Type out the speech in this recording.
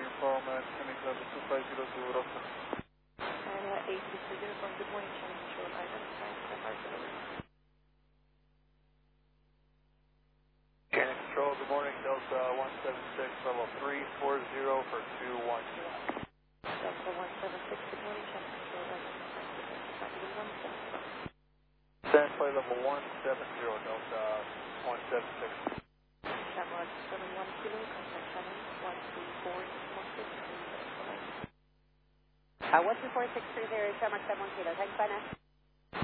uniform, Chinook level 2502 Rockland. Area 83 uniform, good morning, Chinook control, identify, departure over. Chinook control, good morning, Delta 176, level 340 for 21. Delta 176, good morning, Chinook control, identify, capital 176. Stand by level 170, Delta 176. Shamrock 71 kilo, contact channel 13416. 12460, Shamrock 71 kilo, thanks, Anna.